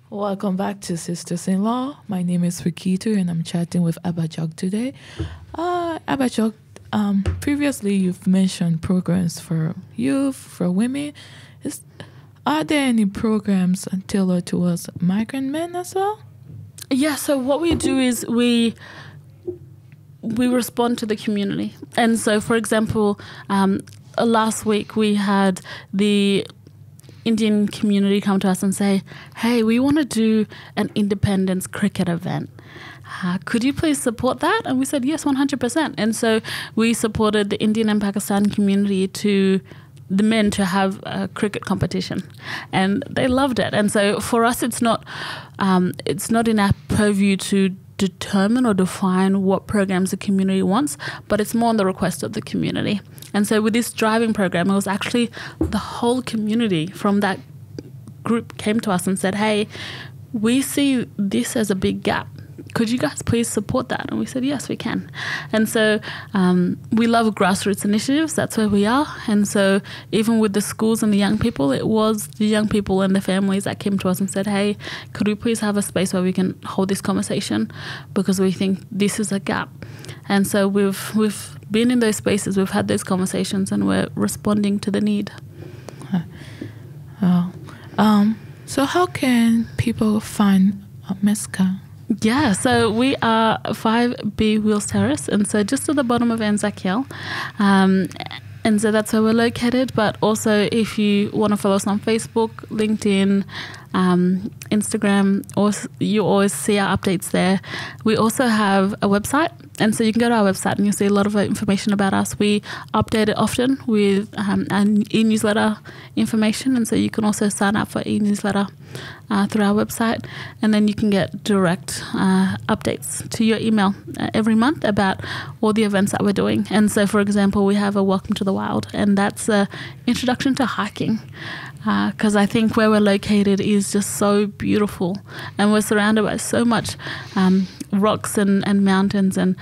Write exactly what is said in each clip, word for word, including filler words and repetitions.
Welcome back to Sisters-in-Law. My name is Rikitu and I'm chatting with Abajok today. Uh, Abajok, um, previously you've mentioned programs for youth, for women. Is, are there any programs tailored towards migrant men as well? Yeah, so what we do is we we respond to the community. And so, for example, um, last week we had the Indian community come to us and say, hey, we want to do an independence cricket event. Uh, could you please support that? And we said, yes, one hundred percent. And so we supported the Indian and Pakistan community to the men to have a cricket competition, and they loved it. And so for us, it's not um, it's not in our purview to determine or define what programs the community wants, but it's more on the request of the community. And so with this driving program, it was actually the whole community from that group came to us and said, hey, we see this as a big gap. Could you guys please support that? And we said, yes, we can. And so um, we love grassroots initiatives. That's where we are. And so even with the schools and the young people, it was the young people and the families that came to us and said, hey, could we please have a space where we can hold this conversation, because we think this is a gap. And so we've we've been in those spaces, we've had those conversations, and we're responding to the need. Oh. Um, so how can people find uh, MESCA? Yeah, so we are five B Wheels Terrace, and so just at the bottom of Anzac Hill. Um, and so that's where we're located. But also, if you want to follow us on Facebook, LinkedIn, um, Instagram, or you always see our updates there. We also have a website, and so you can go to our website and you'll see a lot of information about us. We update it often with um, an e-newsletter information, and so you can also sign up for e-newsletter uh, through our website, and then you can get direct uh, updates to your email uh, every month about all the events that we're doing. And so, for example, we have a Welcome to the Wild, and that's an introduction to hiking. Because uh, I think where we're located is just so beautiful, and we're surrounded by so much um, rocks and, and mountains and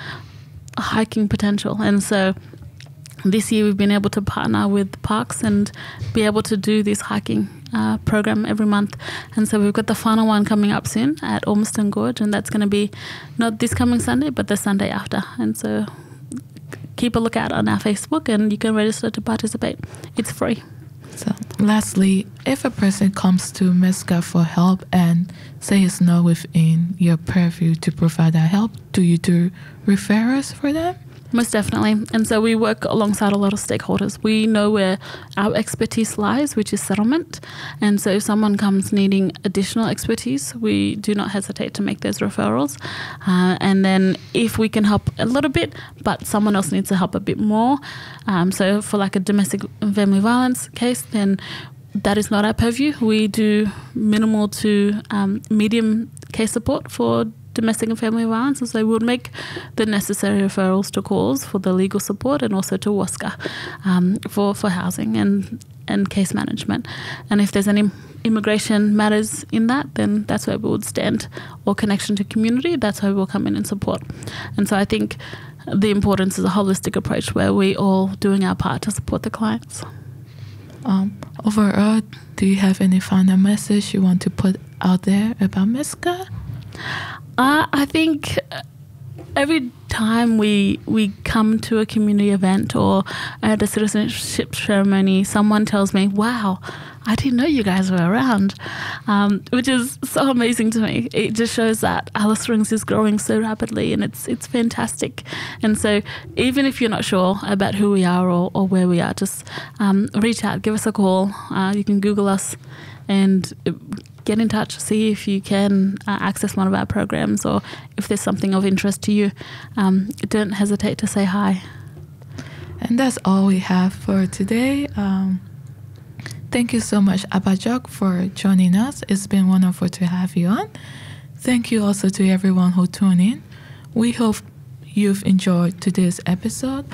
hiking potential. And so this year we've been able to partner with parks and be able to do this hiking uh, program every month. And so we've got the final one coming up soon at Ormiston Gorge, and that's going to be not this coming Sunday, but the Sunday after. And so keep a lookout on our Facebook, and you can register to participate. It's free. So, lastly, if a person comes to MESCA for help and say it's not within your purview to provide that help, do you do referrals for them? Most definitely. And so we work alongside a lot of stakeholders. We know where our expertise lies, which is settlement. And so if someone comes needing additional expertise, we do not hesitate to make those referrals. Uh, and then if we can help a little bit, but someone else needs to help a bit more, um, so for like a domestic and family violence case, then that is not our purview. We do minimal to um, medium case support for domestic and family violence, and so we would make the necessary referrals to calls for the legal support, and also to WASCA um, for, for housing and, and case management. And if there's any immigration matters in that, then that's where we would stand, or connection to community, that's where we'll come in and support. And so I think the importance is a holistic approach where we all doing our part to support the clients. Um, overall, do you have any final message you want to put out there about MESCA? Uh, I think every time we we come to a community event or at a citizenship ceremony, someone tells me, wow, I didn't know you guys were around, um, which is so amazing to me. It just shows that Alice Springs is growing so rapidly, and it's it's fantastic. And so even if you're not sure about who we are or, or where we are, just um, reach out, give us a call. Uh, you can Google us and get in touch, see if you can uh, access one of our programs, or if there's something of interest to you. Um, don't hesitate to say hi. And that's all we have for today. Um, thank you so much, Abajok, for joining us. It's been wonderful to have you on. Thank you also to everyone who tuned in. We hope you've enjoyed today's episode.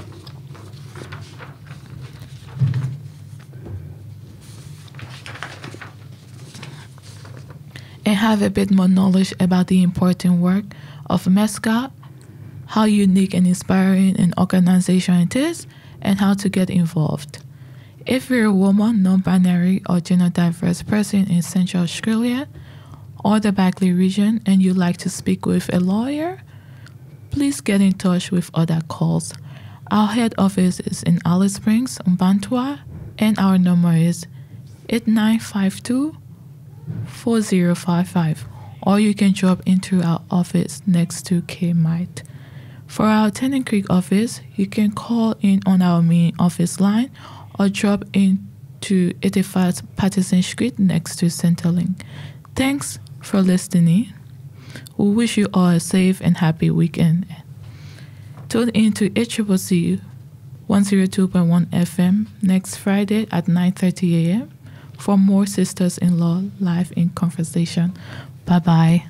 And have a bit more knowledge about the important work of MESCA, how unique and inspiring an organization it is, and how to get involved. If you're a woman, non-binary, or gender-diverse person in Central Australia, or the Berkeley region and you'd like to speak with a lawyer, please get in touch with other calls. Our head office is in Alice Springs, Mbantua, and our number is eight nine five two, four zero five five, or you can drop into our office next to K-Mite. For our Tennant Creek office, you can call in on our main office line or drop in to eighty-five Patterson Street next to Centerlink. Thanks for listening. We wish you all a safe and happy weekend. Tune in to H C C one oh two point one F M next Friday at nine thirty a.m. for more Sisters-in-Law live in conversation. Bye-bye.